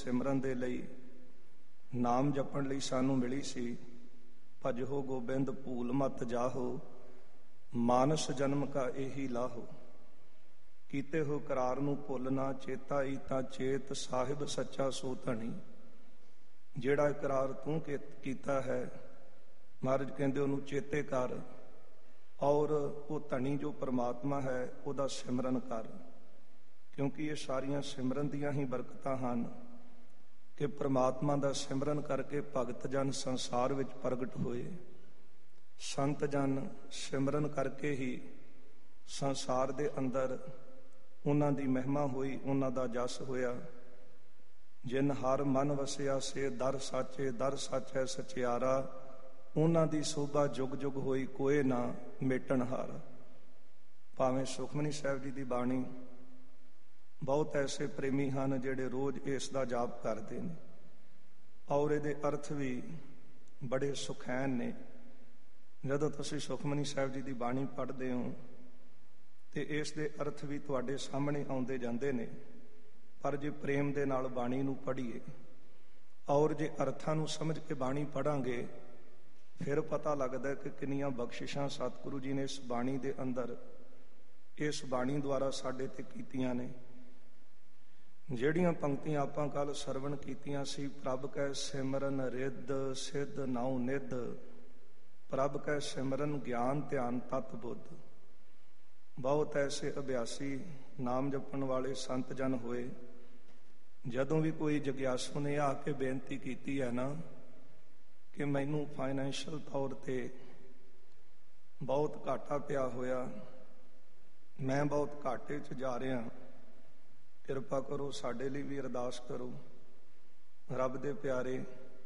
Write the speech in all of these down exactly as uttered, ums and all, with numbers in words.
ਸਿਮਰਨ ਦੇ ਲਈ, ਨਾਮ ਜਪਣ ਲਈ ਸਾਨੂੰ ਮਿਲੀ ਸੀ। ਭਜੋ ਗੋਬਿੰਦ ਭੂਲ ਮਤ ਜਾਹੋ, ਮਾਨਸ ਜਨਮ ਕਾ ਇਹੀ ਲਾਹੋ। ਕੀਤੇ ਹੋ ਕਰਾਰ ਨੂੰ ਭੁੱਲ ਨਾ, ਚੇਤਾ ਹੀ ਤਾਂ ਚੇਤ ਸਾਹਿਬ ਸੱਚਾ ਸੋ ਧਣੀ। ਜਿਹੜਾ ਇਕਰਾਰ ਤੂੰ ਕੀਤਾ ਹੈ, ਮਹਾਰਾਜ ਕਹਿੰਦੇ ਉਹਨੂੰ ਚੇਤੇ ਕਰ, ਔਰ ਉਹ ਧਣੀ ਜੋ ਪਰਮਾਤਮਾ ਹੈ ਉਹਦਾ ਸਿਮਰਨ ਕਰ। ਕਿਉਂਕਿ ਇਹ ਸਾਰੀਆਂ ਸਿਮਰਨ ਦੀਆਂ ਹੀ ਬਰਕਤਾਂ ਹਨ ਕਿ ਪਰਮਾਤਮਾ ਦਾ ਸਿਮਰਨ ਕਰਕੇ ਭਗਤ ਜਨ ਸੰਸਾਰ ਵਿੱਚ ਪ੍ਰਗਟ ਹੋਏ। ਸੰਤ ਜਨ ਸਿਮਰਨ ਕਰਕੇ ਹੀ ਸੰਸਾਰ ਦੇ ਅੰਦਰ ਉਹਨਾਂ ਦੀ ਮਹਿਮਾ ਹੋਈ, ਉਹਨਾਂ ਦਾ ਜਸ ਹੋਇਆ। ਜਿਨ ਹਰ ਮਨ ਵਸਿਆ ਸੇ ਦਰ ਸਾਚੇ, ਦਰ ਸਾਚੈ ਸਚਿਆਰਾ। ਉਹਨਾਂ ਦੀ ਸੋਭਾ ਜੁਗ ਜੁਗ ਹੋਈ, ਕੋਏ ਨਾ ਮੇਟਣ ਹਾਰ। ਭਾਵੇਂ ਸੁਖਮਨੀ ਸਾਹਿਬ ਜੀ ਦੀ ਬਾਣੀ, ਬਹੁਤ ਐਸੇ ਪ੍ਰੇਮੀ ਹਨ ਜਿਹੜੇ ਰੋਜ਼ ਇਸ ਦਾ ਜਾਪ ਕਰਦੇ ਨੇ, ਔਰ ਇਹਦੇ ਅਰਥ ਵੀ ਬੜੇ ਸੁਖੈਨ ਨੇ। ਜਦੋਂ ਤੁਸੀਂ ਸੁਖਮਨੀ ਸਾਹਿਬ ਜੀ ਦੀ ਬਾਣੀ ਪੜ੍ਹਦੇ ਹੋ ਤੇ ਇਸ ਦੇ ਅਰਥ ਵੀ ਤੁਹਾਡੇ ਸਾਹਮਣੇ ਆਉਂਦੇ ਜਾਂਦੇ ਨੇ। ਪਰ ਜੇ ਪ੍ਰੇਮ ਦੇ ਨਾਲ ਬਾਣੀ ਨੂੰ ਪੜ੍ਹੀਏ ਔਰ ਜੇ ਅਰਥਾਂ ਨੂੰ ਸਮਝ ਕੇ ਬਾਣੀ ਪੜ੍ਹਾਂਗੇ, ਫਿਰ ਪਤਾ ਲੱਗਦਾ ਕਿ ਕਿੰਨੀਆਂ ਬਖਸ਼ਿਸ਼ਾਂ ਸਤਿਗੁਰੂ ਜੀ ਨੇ ਇਸ ਬਾਣੀ ਦੇ ਅੰਦਰ, ਇਸ ਬਾਣੀ ਦੁਆਰਾ ਸਾਡੇ ਤੇ ਕੀਤੀਆਂ ਨੇ। ਜਿਹੜੀਆਂ ਪੰਕਤੀਆਂ ਆਪਾਂ ਕੱਲ ਸਰਵਣ ਕੀਤੀਆਂ ਸੀ, ਪ੍ਰਭ ਕੈ ਸਿਮਰਨ ਰਿੱਧ ਸਿੱਧ ਨਾਉ ਨਿੱਧ, ਪ੍ਰਭ ਕੈ ਸਿਮਰਨ ਗਿਆਨ ਧਿਆਨ ਤਤ ਬੁੱਧ। ਬਹੁਤ ਐਸੇ ਅਭਿਆਸੀ ਨਾਮ ਜਪਣ ਵਾਲੇ ਸੰਤ ਜਨ ਹੋਏ, ਜਦੋਂ ਵੀ ਕੋਈ ਜਗਿਆਸੂ ਨੇ ਆ ਕੇ ਬੇਨਤੀ ਕੀਤੀ ਹੈ ਨਾ ਕਿ ਮੈਨੂੰ ਫਾਈਨੈਂਸ਼ੀਅਲ ਤੌਰ ਤੇ ਬਹੁਤ ਘਾਟਾ ਪਿਆ ਹੋਇਆ, ਮੈਂ ਬਹੁਤ ਘਾਟੇ 'ਚ ਜਾ ਰਿਹਾ, ਕਿਰਪਾ ਕਰੋ ਸਾਡੇ ਲਈ ਵੀ ਅਰਦਾਸ ਕਰੋ। ਰੱਬ ਦੇ ਪਿਆਰੇ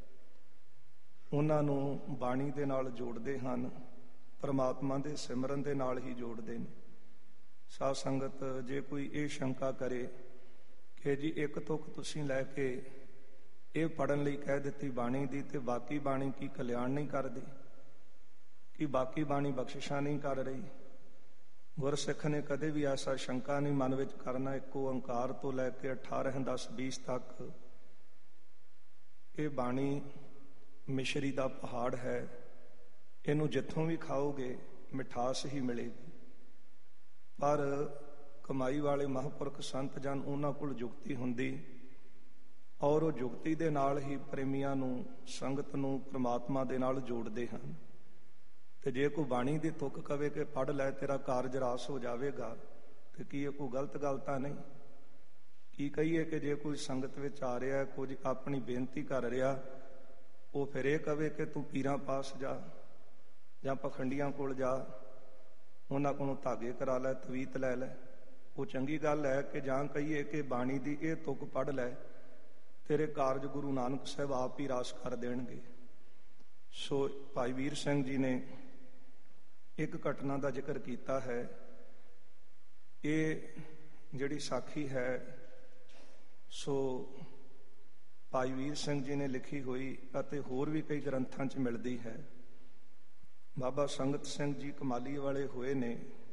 ਉਹਨਾਂ ਨੂੰ ਬਾਣੀ ਦੇ ਨਾਲ ਜੋੜਦੇ ਹਨ, ਪਰਮਾਤਮਾ ਦੇ ਸਿਮਰਨ ਦੇ ਨਾਲ ਹੀ ਜੋੜਦੇ ਨੇ। ਸਾਧ ਸੰਗਤ, ਜੇ ਕੋਈ ਇਹ ਸ਼ੰਕਾ ਕਰੇ ਕਿ ਜੀ ਇੱਕ ਤੁਕ ਤੁਸੀਂ ਲੈ ਕੇ ਇਹ ਪੜ੍ਹਨ ਲਈ ਕਹਿ ਦਿੱਤੀ ਬਾਣੀ ਦੀ, ਤੇ ਬਾਕੀ ਬਾਣੀ ਕੀ ਕਲਿਆਣ ਨਹੀਂ ਕਰਦੀ? ਕਿ ਬਾਕੀ ਬਾਣੀ ਬਖਸ਼ਿਸ਼ਾਂ ਨਹੀਂ ਕਰ ਰਹੀ? ਗੁਰਸਿੱਖ ਨੇ ਕਦੇ ਵੀ ਐਸਾ ਸ਼ੰਕਾ ਨਹੀਂ ਮਨ ਵਿੱਚ ਕਰਨਾ। ਇੱਕ ਓਂਕਾਰ ਤੋਂ ਲੈ ਕੇ ਅਠਾਰਾਂ ਦਸ ਵੀਸ ਤੱਕ ਇਹ ਬਾਣੀ ਮਿਸ਼ਰੀ ਦਾ ਪਹਾੜ ਹੈ। ਇਹਨੂੰ ਜਿੱਥੋਂ ਵੀ ਖਾਓਗੇ ਮਿਠਾਸ ਹੀ ਮਿਲੇਗੀ। ਪਰ ਕਮਾਈ ਵਾਲੇ ਮਹਾਂਪੁਰਖ ਸੰਤ ਜਨ, ਉਹਨਾਂ ਕੋਲ ਜੁਗਤੀ ਹੁੰਦੀ, ਔਰ ਉਹ ਜੁਗਤੀ ਦੇ ਨਾਲ ਹੀ ਪ੍ਰੇਮੀਆਂ ਨੂੰ, ਸੰਗਤ ਨੂੰ ਪਰਮਾਤਮਾ ਦੇ ਨਾਲ ਜੋੜਦੇ ਹਨ। ਤੇ ਜੇ ਕੋਈ ਬਾਣੀ ਦੀ ਤੁਕ ਕਵੇ ਕਿ ਪੜ੍ਹ ਲੈ ਤੇਰਾ ਕਾਰਜ ਰਾਸ ਹੋ ਜਾਵੇਗਾ, ਤੇ ਕੀ ਇਹ ਕੋਈ ਗਲਤ ਗੱਲ ਤਾਂ ਨਹੀਂ? ਕੀ ਕਹੀਏ ਕਿ ਜੇ ਕੋਈ ਸੰਗਤ ਵਿੱਚ ਆ ਰਿਹਾ, ਕੁਝ ਆਪਣੀ ਬੇਨਤੀ ਕਰ ਰਿਹਾ, ਉਹ ਫਿਰ ਇਹ ਕਵੇ ਕਿ ਤੂੰ ਪੀਰਾਂ ਪਾਸ ਜਾ ਜਾਂ ਪਖੰਡੀਆਂ ਕੋਲ ਜਾ, ਉਹਨਾਂ ਕੋਲੋਂ ਧਾਗੇ ਕਰਾ ਲੈ, ਤਵੀਤ ਲੈ ਲੈ। ਉਹ ਚੰਗੀ ਗੱਲ ਹੈ ਕਿ ਜਾਂ ਕਹੀਏ ਕਿ ਬਾਣੀ ਦੀ ਇਹ ਤੁਕ ਪੜ੍ਹ ਲੈ, ਤੇਰੇ ਕਾਰਜ ਗੁਰੂ ਨਾਨਕ ਸਾਹਿਬ ਆਪ ਹੀ ਰਾਸ ਕਰ ਦੇਣਗੇ। ਸੋ ਭਾਈ ਵੀਰ ਸਿੰਘ ਜੀ ਨੇ ਇੱਕ ਘਟਨਾ ਦਾ ਜ਼ਿਕਰ ਕੀਤਾ ਹੈ। ਇਹ ਜਿਹੜੀ ਸਾਖੀ ਹੈ, ਸੋ ਭਾਈ ਵੀਰ ਸਿੰਘ ਜੀ ਨੇ ਲਿਖੀ ਹੋਈ ਅਤੇ ਹੋਰ ਵੀ ਕਈ ਗ੍ਰੰਥਾਂ 'ਚ ਮਿਲਦੀ ਹੈ। ਬਾਬਾ ਸੰਗਤ ਸਿੰਘ ਜੀ ਕਮਾਲੀ ਵਾਲੇ ਹੋਏ ਨੇ,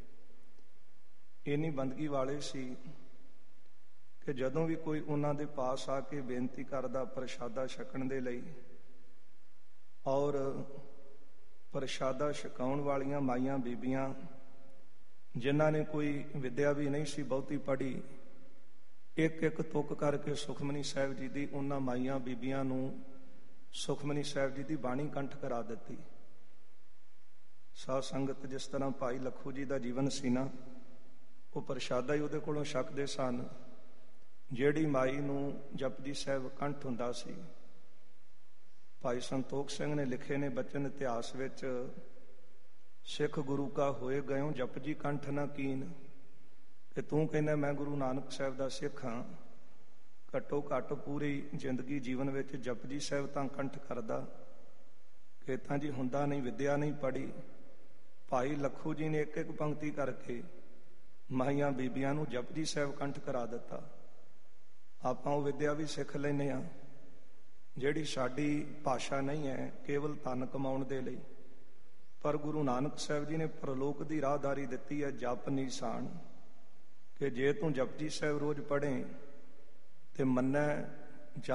ਇੰਨੀ ਬੰਦਗੀ ਵਾਲੇ ਸੀ ਕਿ ਜਦੋਂ ਵੀ ਕੋਈ ਉਹਨਾਂ ਦੇ ਪਾਸ ਆ ਕੇ ਬੇਨਤੀ ਕਰਦਾ ਪ੍ਰਸ਼ਾਦਾ ਛਕਣ ਦੇ ਲਈ, ਔਰ ਪ੍ਰਸ਼ਾਦਾ ਛਕਾਉਣ ਵਾਲੀਆਂ ਮਾਈਆਂ ਬੀਬੀਆਂ ਜਿਨ੍ਹਾਂ ਨੇ ਕੋਈ ਵਿਦਿਆ ਵੀ ਨਹੀਂ ਸੀ ਬਹੁਤੀ ਪੜ੍ਹੀ, ਇੱਕ ਇੱਕ ਤੁਕ ਕਰਕੇ ਸੁਖਮਨੀ ਸਾਹਿਬ ਜੀ ਦੀ ਉਹਨਾਂ ਮਾਈਆਂ ਬੀਬੀਆਂ ਨੂੰ ਸੁਖਮਨੀ ਸਾਹਿਬ ਜੀ ਦੀ ਬਾਣੀ ਕੰਠ ਕਰਾ ਦਿੱਤੀ। ਸਾਧ ਸੰਗਤ, ਜਿਸ ਤਰ੍ਹਾਂ ਭਾਈ ਲੱਖੂ ਜੀ ਦਾ ਜੀਵਨ ਸੀ ਨਾ, ਉਹ ਪ੍ਰਸ਼ਾਦਾ ਹੀ ਉਹਦੇ ਕੋਲੋਂ ਛਕਦੇ ਸਨ। ਜਿਹੜੀ ਮਾਈ ਨੂੰ ਜਪਜੀ ਸਾਹਿਬ ਕੰਠ ਹੁੰਦਾ ਸੀ, ਭਾਈ ਸੰਤੋਖ ਸਿੰਘ ਨੇ ਲਿਖੇ ਨੇ ਬਚਨ ਇਤਿਹਾਸ ਵਿੱਚ, ਸਿੱਖ ਗੁਰੂ ਕਾ ਹੋਏ ਗਇਓ ਜਪਜੀ ਕੰਠ ਨਾ ਕੀਨ। ਕਿ ਤੂੰ ਕਹਿੰਦਾ ਮੈਂ ਗੁਰੂ ਨਾਨਕ ਸਾਹਿਬ ਦਾ ਸਿੱਖ ਹਾਂ, ਘੱਟੋ ਘੱਟ ਪੂਰੀ ਜ਼ਿੰਦਗੀ ਜੀਵਨ ਵਿੱਚ ਜਪਜੀ ਸਾਹਿਬ ਤਾਂ ਕੰਠ ਕਰਦਾ, ਕਿ ਤਾਂ ਜੀ ਹੁੰਦਾ ਨਹੀਂ, ਵਿਦਿਆ ਨਹੀਂ ਪੜ੍ਹੀ। ਭਾਈ ਲੱਖੂ ਜੀ ਨੇ ਇੱਕ ਇੱਕ ਪੰਕਤੀ ਕਰਕੇ ਮਾਈਆਂ ਬੀਬੀਆਂ ਨੂੰ ਜਪਜੀ ਸਾਹਿਬ ਕੰਠ ਕਰਾ ਦਿੱਤਾ। ਆਪਾਂ ਉਹ ਵਿਦਿਆ ਵੀ ਸਿੱਖ ਲੈਂਦੇ ਹਾਂ ਜਿਹੜੀ ਸਾਡੀ ਭਾਸ਼ਾ ਨਹੀਂ ਹੈ, ਕੇਵਲ ਧਨ ਕਮਾਉਣ ਦੇ ਲਈ। ਪਰ ਗੁਰੂ ਨਾਨਕ ਸਾਹਿਬ ਜੀ ਨੇ ਪ੍ਰਲੋਕ ਦੀ ਰਾਹਦਾਰੀ ਦਿੱਤੀ ਹੈ, ਜਪ ਨਿਸ਼ਾਨ, ਕਿ ਜੇ ਤੂੰ ਜਪਜੀ ਸਾਹਿਬ ਰੋਜ਼ ਪੜ੍ਹੇ ਤੇ ਮੰਨੈ